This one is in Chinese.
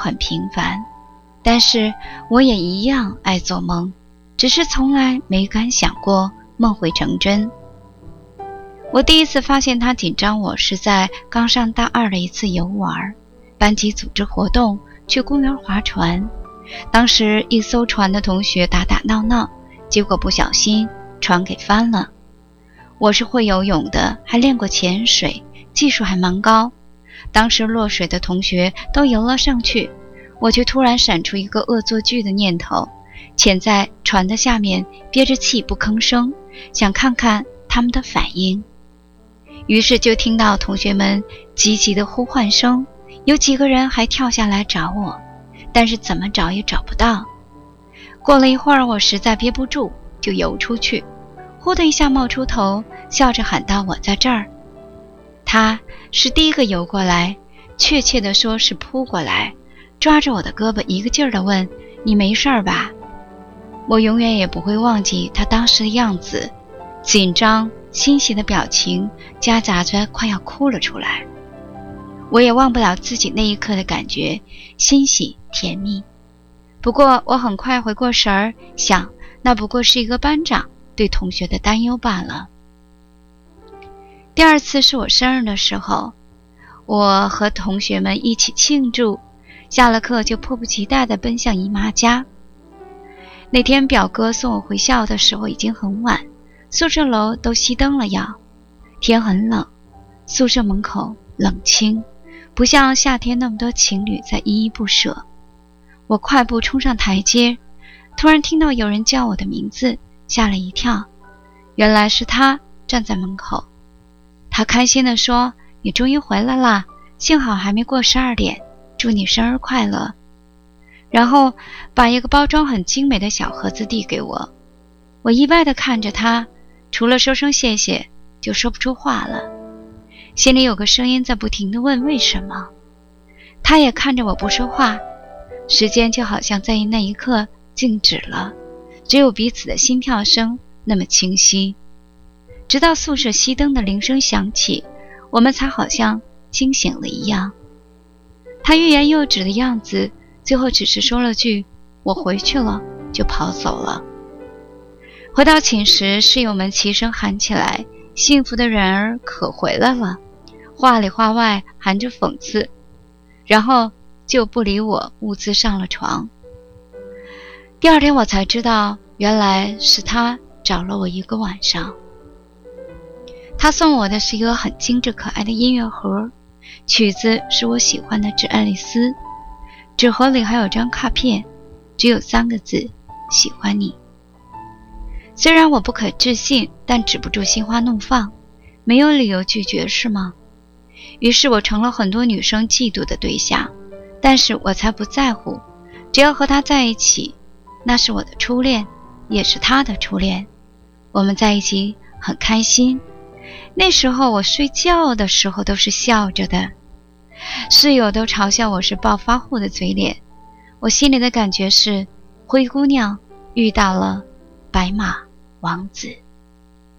很平凡，但是我也一样爱做梦，只是从来没敢想过梦会成真。我第一次发现他紧张我是在刚上大二的一次游玩，班级组织活动去公园划船，当时一艘船的同学打打闹闹，结果不小心船给翻了。我是会游泳的，还练过潜水，技术还蛮高。当时落水的同学都游了上去，我却突然闪出一个恶作剧的念头，潜在船的下面憋着气不吭声，想看看他们的反应。于是就听到同学们急急的呼唤声，有几个人还跳下来找我，但是怎么找也找不到。过了一会儿，我实在憋不住，就游出去，忽的一下冒出头，笑着喊道：“我在这儿。”他是第一个游过来，确切地说是扑过来，抓着我的胳膊一个劲儿地问：“你没事儿吧？”我永远也不会忘记他当时的样子，紧张欣喜的表情夹杂着快要哭了出来。我也忘不了自己那一刻的感觉，欣喜甜蜜。不过我很快回过神儿，想那不过是一个班长对同学的担忧罢了。第二次是我生日的时候，我和同学们一起庆祝，下了课就迫不及待地奔向姨妈家。那天表哥送我回校的时候已经很晚，宿舍楼都熄灯了要，天很冷，宿舍门口冷清，不像夏天那么多情侣在依依不舍。我快步冲上台阶，突然听到有人叫我的名字，吓了一跳，原来是他站在门口。他开心地说：“你终于回来啦，幸好还没过12点，祝你生日快乐。”然后把一个包装很精美的小盒子递给我。我意外地看着他，除了说声谢谢，就说不出话了。心里有个声音在不停地问为什么。他也看着我不说话，时间就好像在那一刻静止了，只有彼此的心跳声那么清晰。直到宿舍熄灯的铃声响起，我们才好像清醒了一样。他欲言又止的样子，最后只是说了句“我回去了”，就跑走了。回到寝室，室友们齐声喊起来：“幸福的人儿可回来了！”话里话外含着讽刺，然后就不理我，兀自上了床。第二天我才知道，原来是他找了我一个晚上。他送我的是一个很精致可爱的音乐盒，曲子是我喜欢的《致爱丽丝》，纸盒里还有张卡片，只有3个字：喜欢你。虽然我不可置信，但止不住心花怒放，没有理由拒绝是吗？于是我成了很多女生嫉妒的对象，但是我才不在乎，只要和他在一起，那是我的初恋，也是他的初恋，我们在一起很开心。那时候我睡觉的时候都是笑着的，室友都嘲笑我是暴发户的嘴脸，我心里的感觉是灰姑娘遇到了白马王子。